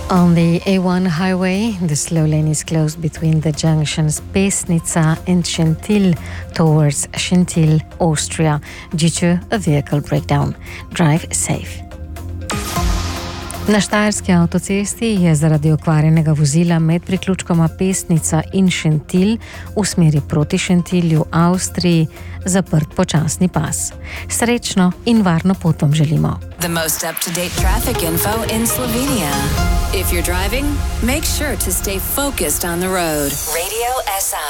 On the A1 highway, the slow lane is closed between the junctions Pesnica and Schentil towards Schentil, Austria, due to a vehicle breakdown. Drive safe. Na štajerski avtocesti je zaradi okvarjenega vozila med priključkoma Pesnica in Schentil v smeri proti Schentilju, Avstriji, zaprt počasni pas. Srečno in varno pot vam želimo. The most up-to-date traffic info in Slovenia. If you're driving, make sure to stay focused on the road. Radio SI.